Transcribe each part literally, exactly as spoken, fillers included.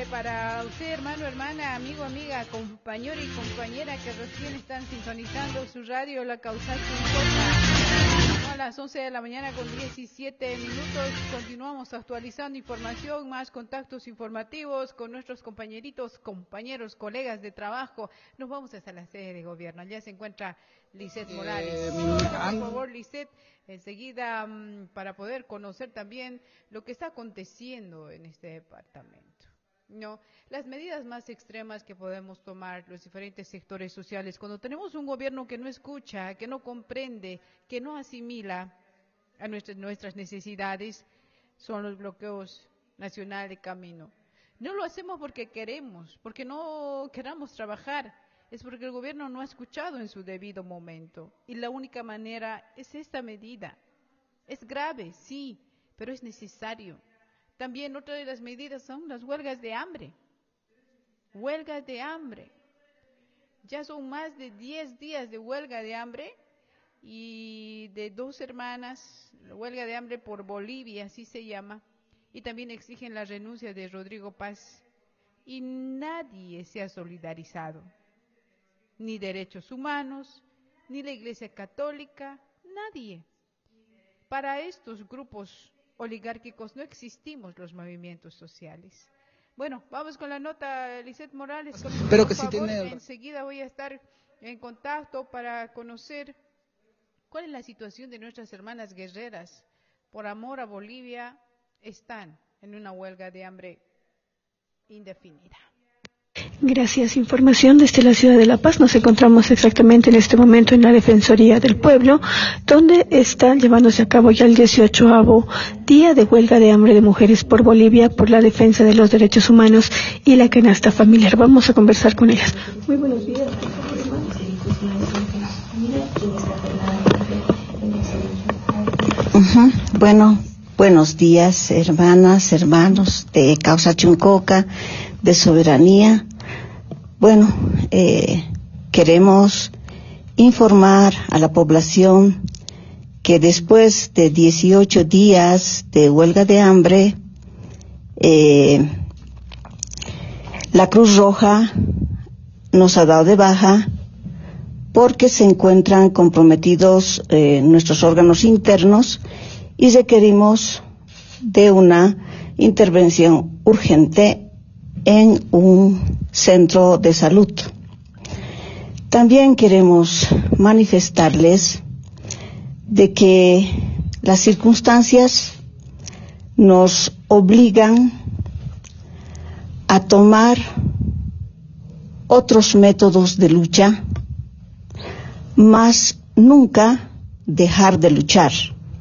para usted, hermano, hermana, amigo, amiga, compañero y compañera que recién están sintonizando su radio La Causal A las once de la mañana con diecisiete minutos continuamos actualizando información, más contactos informativos con nuestros compañeritos, compañeros, colegas de trabajo. Nos vamos hasta la sede de gobierno. Allá se encuentra Lisette Morales. Eh, por favor, Lisette, enseguida um, para poder conocer también lo que está aconteciendo en este departamento. No, las medidas más extremas que podemos tomar los diferentes sectores sociales cuando tenemos un gobierno que no escucha, que no comprende, que no asimila a nuestras, nuestras necesidades, son los bloqueos nacional de camino. No lo hacemos porque queremos, porque no queramos trabajar, es porque el gobierno no ha escuchado en su debido momento. Y la única manera es esta medida. Es grave, sí, pero es necesario. También otra de las medidas son las huelgas de hambre. Huelgas de hambre. Ya son más de diez días de huelga de hambre y de dos hermanas, huelga de hambre por Bolivia, así se llama, y también exigen la renuncia de Rodrigo Paz. Y nadie se ha solidarizado, ni derechos humanos, ni la Iglesia Católica, nadie. Para estos grupos oligárquicos no existimos los movimientos sociales. Bueno, vamos con la nota, Lisette Morales. Con Pero por que favor, si tiene... enseguida voy a estar en contacto para conocer cuál es la situación de nuestras hermanas guerreras. Por amor a Bolivia, están en una huelga de hambre indefinida. Gracias. Información desde la ciudad de La Paz. Nos encontramos exactamente en este momento en la Defensoría del Pueblo, donde está llevándose a cabo ya el dieciochoavo día de huelga de hambre de mujeres por Bolivia, por la defensa de los derechos humanos y la canasta familiar. Vamos a conversar con ellas. Muy buenos días. Uh-huh. Bueno, buenos días, hermanas, hermanos de Causa Chuncoca, de Soberanía. Bueno, eh, queremos informar a la población que después de dieciocho días de huelga de hambre, eh, la Cruz Roja nos ha dado de baja porque se encuentran comprometidos eh, nuestros órganos internos y requerimos de una intervención urgente en un centro de salud. También queremos manifestarles de que las circunstancias nos obligan a tomar otros métodos de lucha, mas nunca dejar de luchar.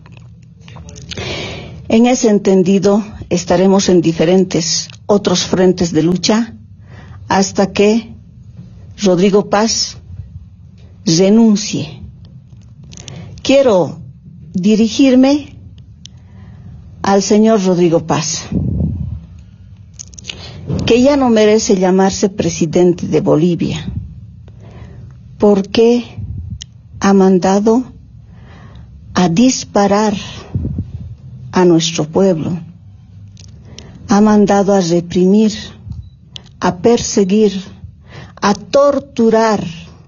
En ese entendido, estaremos en diferentes otros frentes de lucha hasta que Rodrigo Paz renuncie. Quiero dirigirme al señor Rodrigo Paz, que ya no merece llamarse presidente de Bolivia, porque ha mandado a disparar a nuestro pueblo, ha mandado a reprimir, a perseguir, a torturar.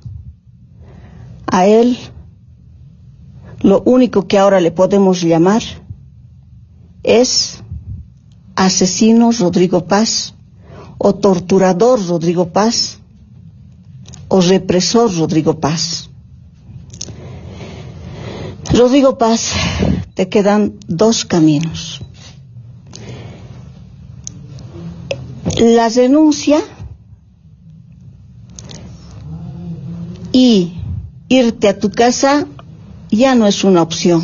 A él, lo único que ahora le podemos llamar es asesino Rodrigo Paz, o torturador Rodrigo Paz, o represor Rodrigo Paz. Rodrigo Paz, te quedan dos caminos. La renuncia y irte a tu casa ya no es una opción.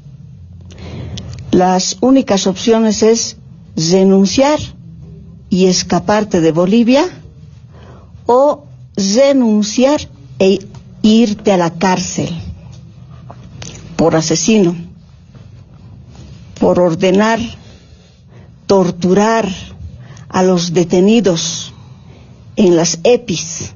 Las únicas opciones es renunciar y escaparte de Bolivia, o renunciar e irte a la cárcel por asesino, por ordenar, torturar a los detenidos en las EPIs,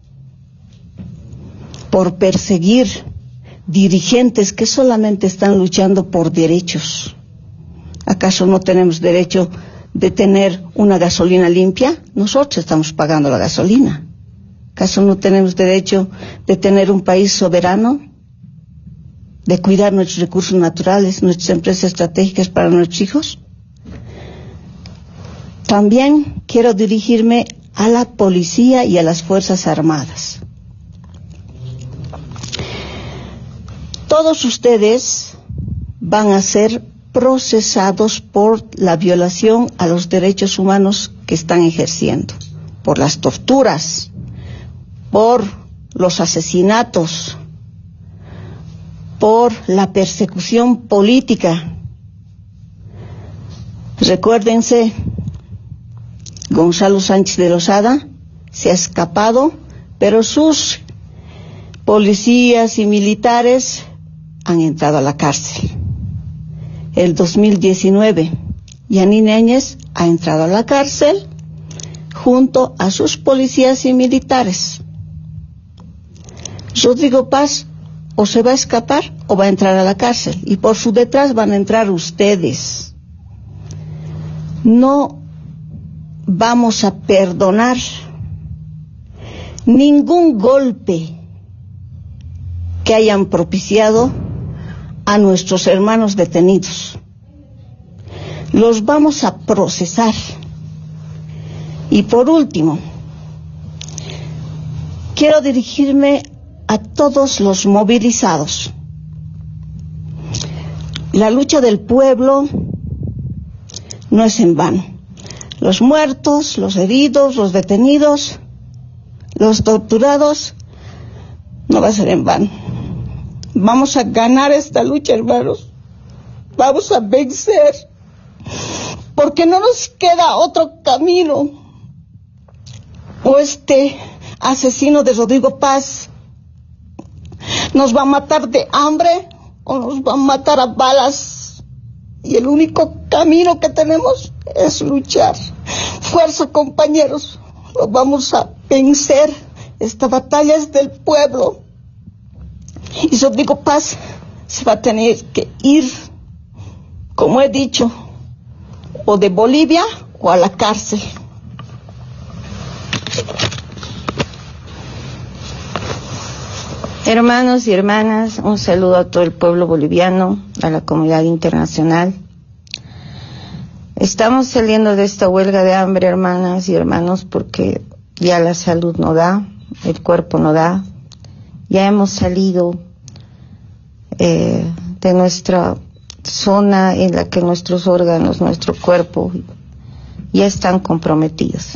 por perseguir dirigentes que solamente están luchando por derechos. ¿Acaso no tenemos derecho de tener una gasolina limpia, nosotros estamos pagando la gasolina. ¿Acaso no tenemos derecho de tener un país soberano? ¿De cuidar nuestros recursos naturales, nuestras empresas estratégicas para nuestros hijos? También quiero dirigirme a la policía y a las Fuerzas Armadas. Todos ustedes van a ser procesados por la violación a los derechos humanos que están ejerciendo, por las torturas, por los asesinatos, por la persecución política. Recuérdense, Gonzalo Sánchez de Lozada se ha escapado, pero sus policías y militares han entrado a la cárcel. El dos mil diecinueve, Yanine Áñez ha entrado a la cárcel junto a sus policías y militares. Rodrigo Paz o se va a escapar o va a entrar a la cárcel, y por su detrás van a entrar ustedes. No vamos a perdonar ningún golpe que hayan propiciado a nuestros hermanos detenidos. Los vamos a procesar. Y por último, quiero dirigirme a todos los movilizados. La lucha del pueblo no es en vano. Los muertos, los heridos, los detenidos, los torturados, no va a ser en vano. Vamos a ganar esta lucha, hermanos. Vamos a vencer, porque no nos queda otro camino. O este asesino de Rodrigo Paz nos va a matar de hambre o nos va a matar a balas. Y el único camino que tenemos es luchar. Fuerza, compañeros, lo vamos a vencer. Esta batalla es del pueblo. Y Rodrigo Paz se va a tener que ir, como he dicho, o de Bolivia o a la cárcel. Hermanos y hermanas, un saludo a todo el pueblo boliviano, a la comunidad internacional. Estamos saliendo de esta huelga de hambre, hermanas y hermanos, porque ya la salud no da, el cuerpo no da. Ya hemos salido eh, de nuestra zona en la que nuestros órganos, nuestro cuerpo, ya están comprometidos.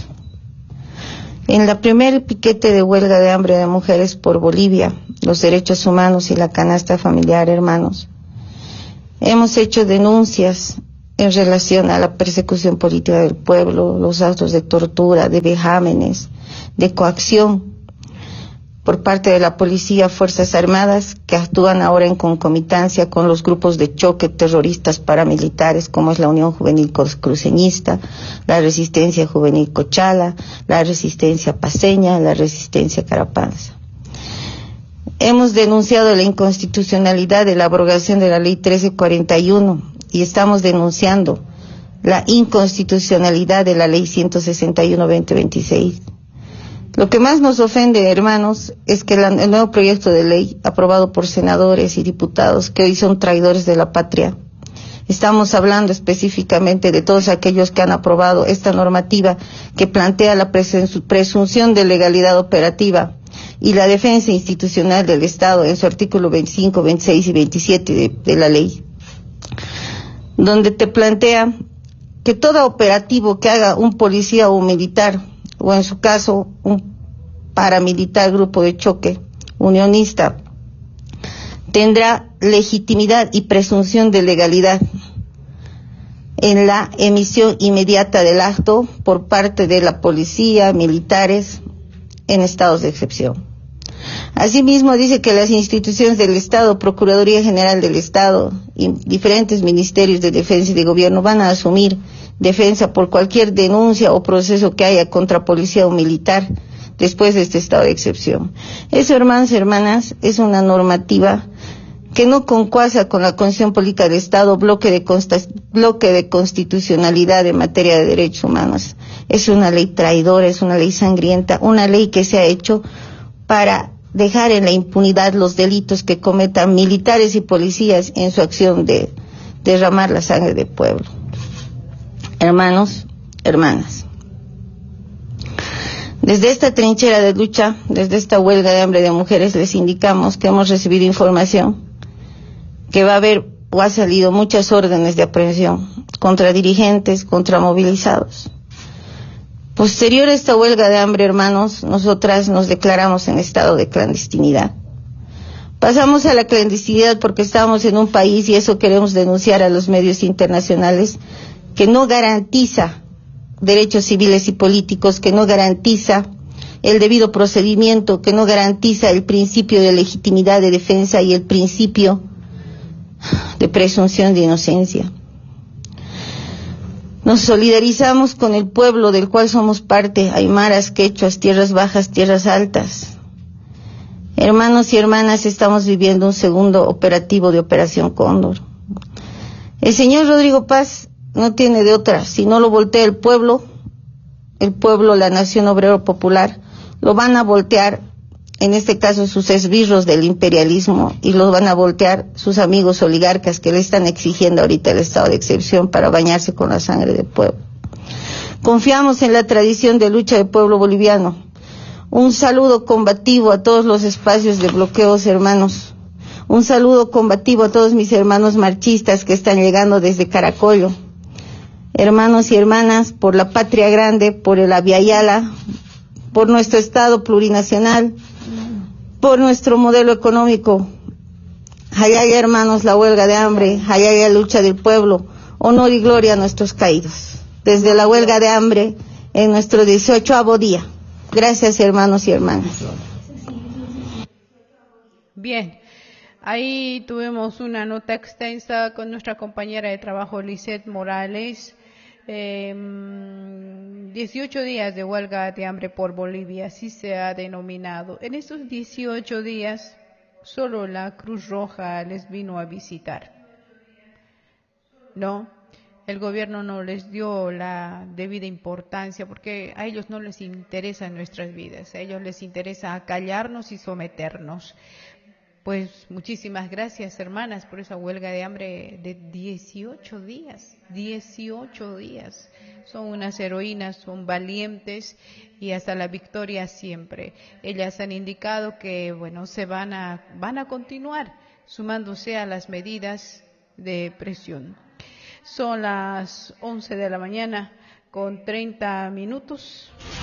En la primer piquete de huelga de hambre de mujeres por Bolivia, los derechos humanos y la canasta familiar, hermanos, hemos hecho denuncias en relación a la persecución política del pueblo, los actos de tortura, de vejámenes, de coacción por parte de la policía, Fuerzas Armadas, que actúan ahora en concomitancia con los grupos de choque terroristas paramilitares, como es la Unión Juvenil Cruceñista, la Resistencia Juvenil Cochala, la Resistencia Paceña, la Resistencia Carapanza. Hemos denunciado la inconstitucionalidad de la abrogación de la Ley trece cuarenta y uno y estamos denunciando la inconstitucionalidad de la Ley ciento sesenta y uno veinte veintiséis. Lo que más nos ofende, hermanos, es que la, el nuevo proyecto de ley aprobado por senadores y diputados que hoy son traidores de la patria. Estamos hablando específicamente de todos aquellos que han aprobado esta normativa que plantea la presunción de legalidad operativa y la defensa institucional del Estado en su artículo veinticinco, veintiséis y veintisiete de, de la ley, donde te plantea que todo operativo que haga un policía o un militar, o en su caso un paramilitar, grupo de choque unionista, tendrá legitimidad y presunción de legalidad en la emisión inmediata del acto por parte de la policía, militares, en estados de excepción. Asimismo, dice que las instituciones del Estado, Procuraduría General del Estado y diferentes ministerios de defensa y de gobierno van a asumir defensa por cualquier denuncia o proceso que haya contra policía o militar después de este estado de excepción. Eso, hermanos y hermanas, es una normativa que no concuasa con la Constitución Política del Estado, bloque de, consta, bloque de constitucionalidad en materia de derechos humanos. Es una ley traidora, es una ley sangrienta, una ley que se ha hecho para dejar en la impunidad los delitos que cometan militares y policías en su acción de derramar la sangre del pueblo. Hermanos, hermanas, desde esta trinchera de lucha, desde esta huelga de hambre de mujeres, les indicamos que hemos recibido información que va a haber o ha salido muchas órdenes de aprehensión contra dirigentes, contra movilizados. Posterior a esta huelga de hambre, hermanos, nosotras nos declaramos en estado de clandestinidad. Pasamos a la clandestinidad porque estamos en un país, y eso queremos denunciar a los medios internacionales, que no garantiza derechos civiles y políticos, que no garantiza el debido procedimiento, que no garantiza el principio de legitimidad de defensa y el principio de presunción de inocencia. Nos solidarizamos con el pueblo del cual somos parte, aymaras, quechuas, tierras bajas, tierras altas. Hermanos y hermanas, estamos viviendo un segundo operativo de Operación Cóndor. El señor Rodrigo Paz no tiene de otra, si no lo voltea el pueblo, el pueblo, la nación obrero popular, lo van a voltear, en este caso sus esbirros del imperialismo, y los van a voltear sus amigos oligarcas que le están exigiendo ahorita el estado de excepción para bañarse con la sangre del pueblo. Confiamos en la tradición de lucha del pueblo boliviano. Un saludo combativo a todos los espacios de bloqueos, hermanos. Un saludo combativo a todos mis hermanos marchistas que están llegando desde Caracollo. Hermanos y hermanas, por la patria grande, por el Aviala, por nuestro Estado plurinacional, por nuestro modelo económico. Hayaya, hermanos, la huelga de hambre, hayaya, lucha del pueblo, honor y gloria a nuestros caídos. Desde la huelga de hambre, en nuestro dieciochoavo día. Gracias, hermanos y hermanas. Bien, ahí tuvimos una nota extensa con nuestra compañera de trabajo, Lisette Morales. Eh, dieciocho días de huelga de hambre por Bolivia, así se ha denominado. En estos dieciocho días, solo la Cruz Roja les vino a visitar. ¿No? El gobierno no les dio la debida importancia porque a ellos no les interesan nuestras vidas, a ellos les interesa acallarnos y someternos. Pues muchísimas gracias, hermanas, por esa huelga de hambre de dieciocho días, dieciocho días. Son unas heroínas, son valientes y hasta la victoria siempre. Ellas han indicado que, bueno, se van a, van a continuar sumándose a las medidas de presión. Son las once de la mañana con treinta minutos.